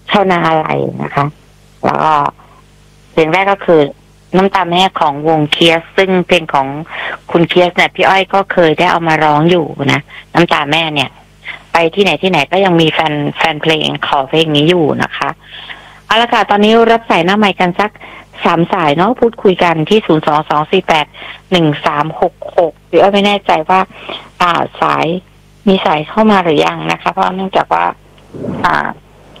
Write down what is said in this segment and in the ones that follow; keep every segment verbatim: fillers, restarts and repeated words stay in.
ชาวนาอะไรนะคะ แล้วก็เพลงแรกก็คือน้ำตาแม่ของวงเคียสซึ่งเพลงของคุณเคียสเนี่ยพี่อ้อยก็เคยได้เอามาร้องอยู่นะน้ำตาแม่เนี่ย ไปที่ไหนที่ไหนก็ยังมีแฟนแฟนเพลงขอเพลงนี้อยู่นะคะเอาละค่ะตอนนี้รับสายหน้าไมค์กันสักสามสายเนาะพูดคุยกันที่ศูนย์สองสองสี่แปดหนึ่งสามหกหกพี่อ้อยไม่แน่ใจว่าอ่าสายมีสายเข้ามาหรือยังนะคะเพราะเนื่องจากว่า อ่า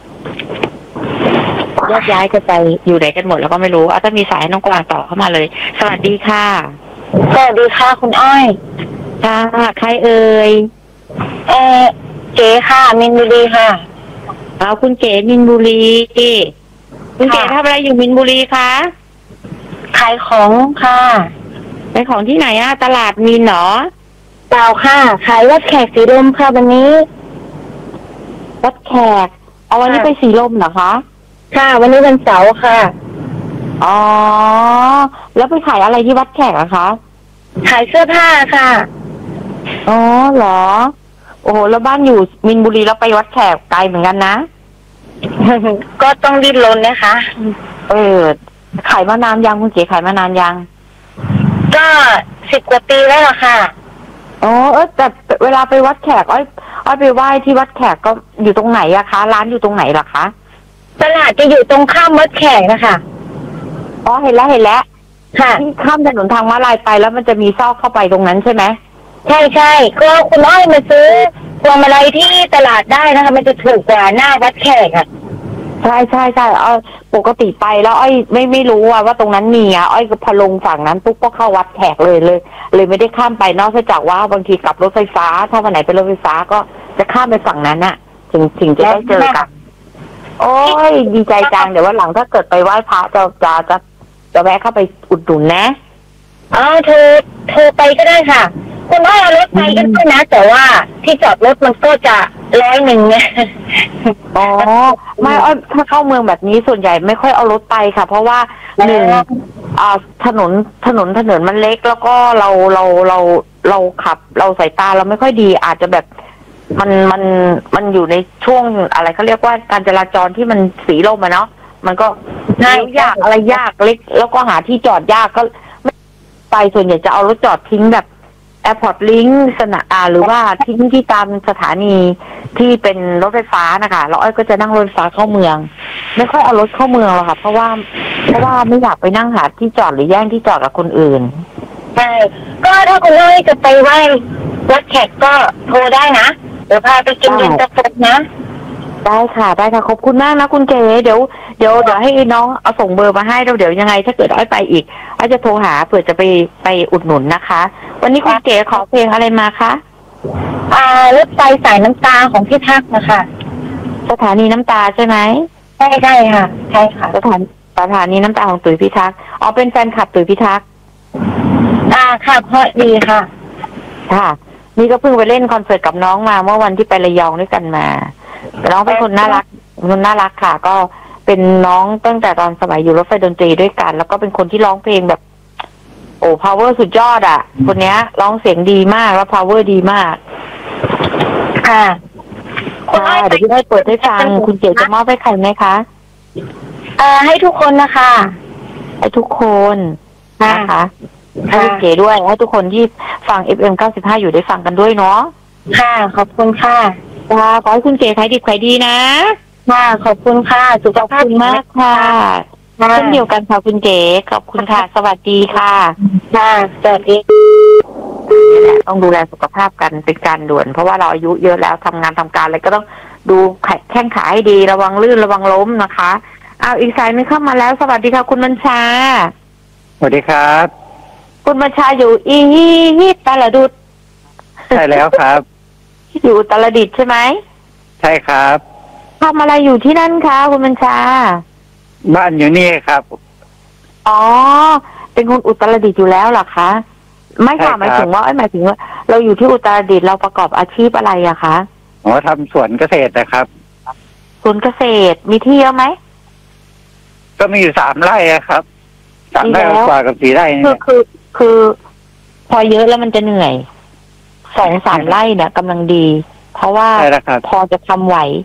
แยกย้ายกันไปอยู่ไหนกันหมดแล้วก็ไม่รู้เอาถ้ามีสายน้องกวางต่อเข้ามาเลยสวัสดีค่ะสวัสดีค่ะคุณอ้อยค่ะใครเอ่ยเออเก๋ค่ะมินบุรีค่ะเอาคุณเก๋มินบุรีคุณเก๋ทำอะไรอยู่มินบุรีคะขายของค่ะไปของที่ไหนอะตลาดมินเหรอเปล่าค่ะขายวัดแขกสีลมค่ะวันนี้วัดแขกเอาวันนี้ไปสีลมเหรอคะค่ะวันนี้วันเสาร์ค่ะอ๋อแล้วไปขายอะไรที่วัดแขกอะคะขายเสื้อผ้าค่ะอ๋อเหรอโอ้โหแล้วบ้านอยู่มินบุรีแล้วไปวัดแขกไกลเหมือนกันนะก็ต้องดิ้นรนนะคะเออขายมานานยังคุณเก๋ขายมานานยังก็สิบกว่าปีแล้วล่ะค่ะอ๋อเออแต่เวลาไปวัดแขกอ้อยอ้อยไปไหว้ที่วัดแขกก็อยู่ตรงไหนอะคะร้านอยู่ตรงไหนล่ะคะตลาดจะอยู่ตรงข้ามวัดแขกนะคะอ๋อเห็นแล้วเห็นแล้วค่ะที่ข้ามถนนทางม้าลายไปแล้วมันจะมีซอกเข้าไปตรงนั้นใช่ไหมใช่ใช่ก็คุณอ้อยมาซื้อพวงมาลัยที่ตลาดได้นะคะมันจะถูกกว่าหน้าวัดแขกอ่ะใช่ใช่ใช่อ้อยปกติไปแล้วอ้อยไม่ไม่รู้ว่าตรงนั้นมีอ่ะอ้อยก็พอลงฝั่งนั้นปุ๊บก็เข้าวัดแขกเลยเลยเลยไม่ได้ข้ามไปนอกจากว่าบางทีกลับรถไฟฟ้าถ้าวันไหนเป็นรถไฟฟ้าก็จะข้ามไปฝั่งนั้นน่ะถึงถึงจะได้เจอกันโอ้ยดีใจจังเดี๋ยวว่าหลังถ้าเกิดไปไหว้พระจะจะจะจะแวะเข้าไปอุดหนุนนะอ๋อโทรโทรไปก็ได้ค่ะคุณอ้อยเอารถไปก็ได้นะแต่ว่าที่จอดรถมันก็จะร้อยหนึ่งไงอ๋อไม่อ้อยถ้าเข้าเมืองแบบนี้ส่วนใหญ่ไม่ค่อยเอารถไปค่ะเพราะว่าหนึ่งอ่าถนนถนนถนนมันเล็กแล้วก็เราเราเราเราขับเราสายตาเราไม่ค่อยดีอาจจะแบบมันมันมันอยู่ในช่วงอะไรเขาเรียกว่าการจราจรที่มันสีลมอะเนาะมันก็เลี้ยวยากอะไรยากเล็กแล้วก็หาที่จอดยากก็ไม่ไปส่วนใหญ่จะเอารถจอดทิ้งแบบแอร์พอร์ตลิงก์สนามหรือว่าทิ้งที่ตามสถานีที่เป็นรถไฟฟ้านะคะแล้วอ้อยก็จะนั่งรถไฟฟ้าเข้าเมืองไม่ค่อยเอารถเข้าเมืองหรอกค่ะเพราะว่าเพราะว่าไม่อยากไปนั่งหาที่จอดหรือแย่งที่จอดกับคนอื่นใช่ก็ถ้าคุณอ้อยจะไปไหว้วัดแขกก็โทรได้นะเดี๋ยวพาไปกินเย็นตาโฟนะได้ค่ะได้ค่ะขอบคุณมากนะคุณเก๋เดี๋ยวเดี๋ยวเดี๋ยวให้น้องเอาส่งเบอร์มาให้แล้วเดี๋ยวยังไงถ้าเกิดอ้อยไปอีกอ้อยจะโทรหาเผื่อจะไปไปอุดหนุนนะคะวันนี้คุณเก๋ขอเพลงอะไรมาคะอ่ารถไฟสายน้ำตาของพี่ทักนะคะสถานีน้ำตาใช่ไหมใช่ใช่ค่ะใช่ค่ะสถานสถานีน้ำตาของตุ๋ยพิทักษ์อ๋อเป็นแฟนคลับตุ๋ยพิทักษ์อ่าค่ะเพราะดีค่ะค่ะนี่ก็เพิ่งไปเล่นคอนเสิร์ตกับน้องมาเมื่อวันที่ไประยองด้วยกันมาน้องเป็นคนน่ารักคนน่ารักค่ะก็เป็นน้องตั้งแต่ตอนสมัยอยู่รถไฟดนตรีด้วยกันแล้วก็เป็นคนที่ร้องเพลงแบบโอ้ power สุดยอดอ่ะคนเนี้ยร้องเสียงดีมากแล้ว power ดีมากค่ะค่ะเดี๋ยวพี่ให้เปิดให้ฟังคุณเก๋จะมอบให้ใครไหมคะเอ่อให้ทุกคนนะคะให้ทุกคนนะคะให้เก๋ด้วยให้ทุกคนที่ฟัง เอฟ เอ็ม เก้าสิบห้าอยู่ได้ฟังกันด้วยเนาะค่ะขอบคุณค่ะค่ะขอให้คุณเก๋ขายดีขายดีนะค่ะขอบคุณค่ะสุขภาพดีมากค่ะเช่นเดียวกันค่ะคุณเก๋ขอบคุณค่ะสวัสดีค่ะค่ะสวัสดีต้องดูแลสุขภาพกันเป็นการด่วนเพราะว่าเราอายุเยอะแล้วทำงานทำการอะไรก็ต้องดูแข้งขาให้ดีระวังลื่นระวังล้มนะคะเอาอีกสายนึงเข้ามาแล้วสวัสดีค่ะคุณบัญชาสวัสดีครับคุณบัญชาอยู่อีฮิตาลดุดใช่แล้วครับอยู่อุตรดิตถ์ใช่ไหมใช่ครับทำอะไรอยู่ที่นั่นคะคุณบัญชาบ้านอยู่นี่ครับอ๋อเป็นคนอุตรดิตถ์อยู่แล้วเหรอคะไม่ค่ะหมายถึงว่าหมายถึงว่าเราอยู่ที่อุตรดิตถ์เราประกอบอาชีพอะไรอะคะอ๋อทำสวนเกษตรนะครับสวนเกษตรมีที่เยอะไหมก็มีอยู่สามไร่ครับสามไร่กว่ากับสี่ไร่คือคือคือพอเยอะแล้วมันจะเหนื่อยสองสามไร่เนี่ยกำลังดีเพราะว่าพอจะทำไหว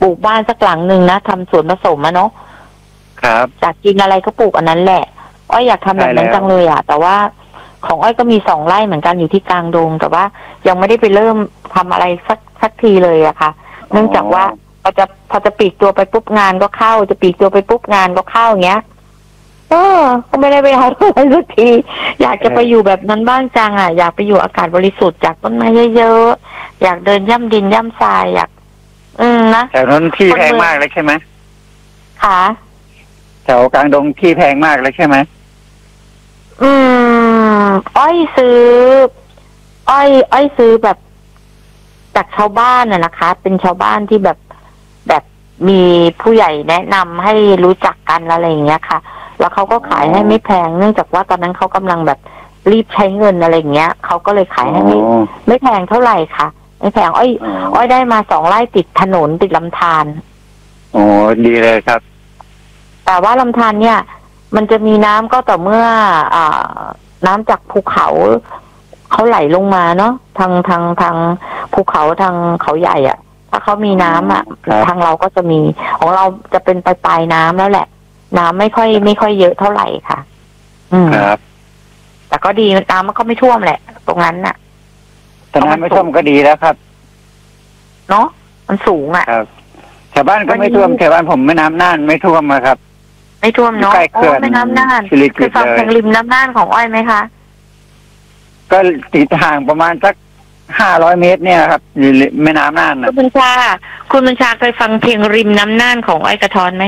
ปลูกบ้านสักหลังหนึ่งนะทำสวนผสมอะเนาะครับจากกินอะไรก็ปลูกอันนั้นแหละอ้อยอยากทำแบบนั้นใช่แล้วจังเลยอะแต่ว่าของอ้อยก็มีสองไร่เหมือนกันอยู่ที่กลางดง แต่ว่ายังไม่ได้ไปเริ่มทำอะไรสักสักทีเลยอะค่ะ เนื่องจากว่าพอจะพอจะปลีกตัวไปปุ๊บงานก็เข้า จะปลีกตัวไปปุ๊บงานก็เข้าอย่างเงี้ยเออก็ไม่ได้ไปหาอะไรสักทีอยากจะไปอยู่แบบนั้นบ้างจังอ่ะอยากไปอยู่อากาศบริสุทธิ์จากต้นไม้เยอะๆอยากเดินย่ำดินย่ำทรายอยากอืมนะแถวนั้นที่แพงมากเลยใช่ไหมค่ะแถวกลางดงที่แพงมากเลยใช่ไหมอืมอ้อยซื้อ อ้อย อ้อยซื้อแบบจากชาวบ้านน่ะนะคะ เป็นชาวบ้านที่แบบแบบมีผู้ใหญ่แนะนำให้รู้จักกันอะไรอย่างเงี้ยค่ะ แล้วเขาก็ขายให้ไม่แพงเนื่องจากว่าตอนนั้นเขากำลังแบบรีบใช้เงินอะไรอย่างเงี้ยเขาก็เลยขายให้ไม่ไม่แพงเท่าไหร่ค่ะไม่แพงอ้อย อ้อยได้มาสองไร่ติดถนนติดลำธารโอ้ดีเลยครับแต่ว่าลำธารเนี่ย มันจะมีน้ำก็ต่อเมื่อ อ่า น้ำจากภูเขาเขาไหลลงมาเนาะทางทางทางภูเขาทางเขาใหญ่อะ่ะ ถ้าเขามีน้ำอะ่ะครับทางเราก็จะมีของเราจะเป็นปลายปลายน้ำแล้วแหละ น้ำไม่ค่อยไม่ค่อยเยอะเท่าไหร่ค่ะ อืมครับแต่ก็ดีน้ำมันก็ไม่ท่วมแหละ ตรงนั้นน่ะแต่น้ำไม่ท่วมก็ดีแล้วครับเนาะมันสูงอะ่ะครับแถวบ้านก็ไม่ท่วมแถวบ้านผมแม่น้ำน่านไม่ท่วมนะครับไม่ท่วมเนาะใกล้เขื่อนโอ้แม่น้ำน่านสิริกิเคยติ์ฟังเลยเพลงริมน้ำน่านของอ้อยไหมคะก็ติดห่างประมาณสักห้าร้อยเมตรเนี่ยครับอยู่แม่น้ำน่านคุนะณบัญชา คุณบัญชาเคยฟังเพลงริมน้ำน่านของอ้อยกระทอนไหม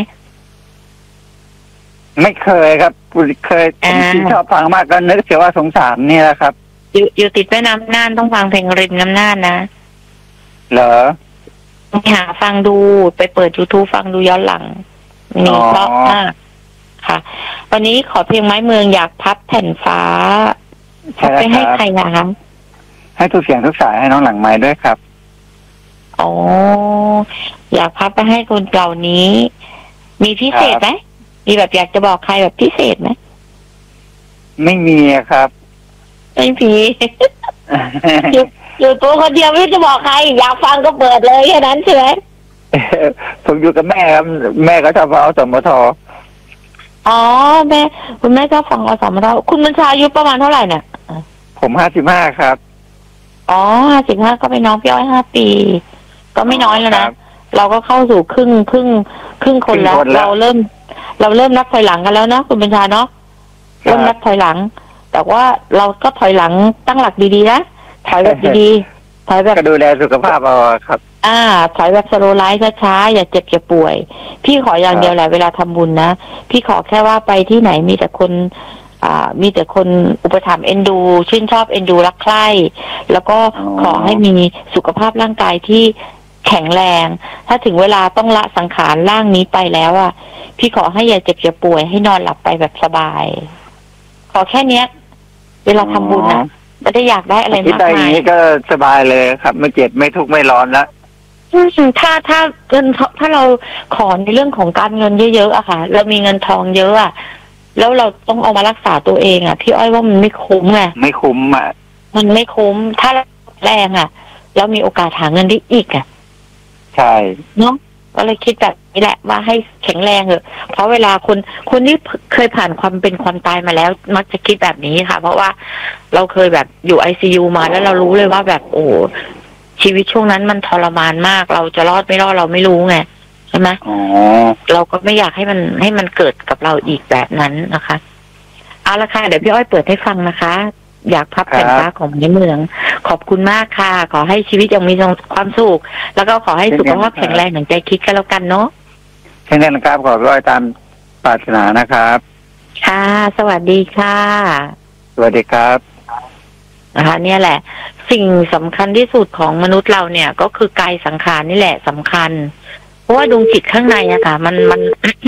ไม่เคยครับเคยผมอ่าที่ชอบฟังมากก็นึกเสียว่าสงสารเนี่ยแหละครับอยู่อยู่ติดแม่น้ำน่านต้องฟังเพลงริมน้ำน่านนะเหรอไปหาฟังดูไปเปิด YouTube ฟังดูย้อนหลังอ๋นี่อเพราะมากค่ะ วันนี้ขอเพลงไม้เมืองอยากพับแผ่นฟ้าใช่พับแล้วไปให้ครับใครนะคะให้ทุกเสียงทุกสายให้น้องหลังไม้ด้วยครับอ๋ออยากพับไปให้คนเหล่านี้ มีพิเศษไหมมีแบบอยากจะบอกใครแบบพิเศษไหมไม่มีอะครับไม่มี อยู่อยู่ตัวคนเดียวไม่รู้จะบอกใคร อยากฟังก็เปิดเลยแค่นั้นใช่ไหมผมอยู่กับแม่ครับแม่ก็ชอบเอาสมทอ๋อแม่คุณแม่ชอบฟังอสมทคุณบัญชาอายุประมาณเท่าไหร่เนี่ยผมห้าสิบห้าครับอ๋อห้าสิบห้าก็เป็นน้องพี่อ้อยห้าปี ก็ไม่น้อยแล้วคนะรับเราก็เข้าสู่ครึ่งครึ่งครึ่งคนแล้วครึ่งคนแล้วเราเริ่ม เราเริ่มนับถอยหลังกันแล้วเนาะคุณบัญชาเนาะครับเริ่มนับถอยหลัง แต่ว่าเราก็ถอยหลังตั้งหลักดีๆนะถอยแบบดีๆถอยแบบก็ดูแลสุขภาพเอาครับอ่าถอยแบบสโลว์ไลฟ์ช้าๆอย่าเจ็บอย่าป่วย พี่ขออย่างครับเดียวแหละเวลาทำบุญนะพี่ขอแค่ว่าไปที่ไหนมีแต่คน อ่า มีแต่คนอุปถัมภ์เอ็นดู ชื่นชอบเอ็นดูรักใคร่แล้วก็ขอให้มีสุขภาพร่างกายที่แข็งแรง ถ้าถึงเวลาต้องละสังขารร่างนี้ไปแล้วอ่ะพี่ขอให้อย่าเจ็บอย่าป่วยให้นอนหลับไปแบบสบาย ขอแค่เนี้ย เวลาทำบุญนะไม่ได้อยากได้อะไรคิดมากได้อย่ามาง ยนี้ก็สบายเลยครับ ไม่เจ็บไม่ทุกข์ไม่ร้อนแล้วอืมถ้าถ้าเงินถ้าเราขอในเรื่องของการเงินเยอะๆอะค่ะ เรามีเงินทองเยอะอะแล้วเราต้องเอามารักษาตัวเองอะพี่อ้อยว่ามันไม่คุ้มไงไม่คุ้มอ่ะมันไม่คุ้มถ้าเราแรงอะแล้วมีโอกาสหาเงินได้อีกอะใช่เนาะก็เลยคิดแบบนี้แหละว่าให้แข็งแรงเถอะเพราะเวลาคนคนที่เคยผ่านความเป็นความตายมาแล้ว มักจะคิดแบบนี้ค่ะ เพราะว่าเราเคยแบบอยู่ไอซียูมาแล้วเรารู้เลยว่าแบบโอ้ชีวิตช่วงนั้นมันทรมานมาก เราจะรอดไม่รอดเราไม่รู้ไงใช่ไหมอ๋อเราก็ไม่อยากให้มันให้มันเกิดกับเราอีกแบบนั้นนะคะเอาละค่ะเดี๋ยวพี่อ้อยเปิดให้ฟังนะคะ อยากพับแผ่นฟ้าของในเมือง ขอบคุณมากค่ะ ขอให้ชีวิตยังมีความสุขแล้วก็ขอให้สุขภาพแข็งแรงหนังใจคิดกันแล้วกันเนาะเช่นนั้นนะครับขอร้อยตามปรารถนานะครับค่ะ สวัสดีค่ะสวัสดีครับนะคะเนี่ยแหละ สิ่งสำคัญที่สุดของมนุษย์เราเนี่ย ก็คือกายสังขารนี่แหละสำคัญ เพราะว่าดวงจิตข้างในอะค่ะ มันมัน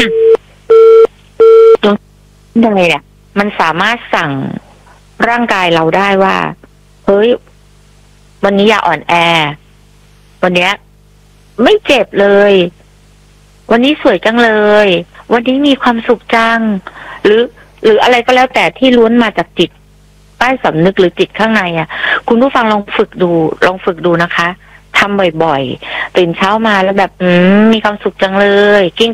ดวงจิตข้างในเนี่ยมันสามารถสั่งร่างกายเราได้ว่าเฮ้ยวันนี้อย่าอ่อนแอ วันเนี้ย ไม่เจ็บเลย วันนี้สวยจังเลย วันนี้มีความสุขจัง หรือ หรืออะไรก็แล้วแต่ที่ล้วนมาจากจิตใต้สำนึกหรือจิตข้างในอ่ะ คุณผู้ฟังลองฝึกดู ลองฝึกดูนะคะทำบ่อยๆตื่นเช้ามาแล้วแบบอืมมีความสุขจังเลยกิ้ง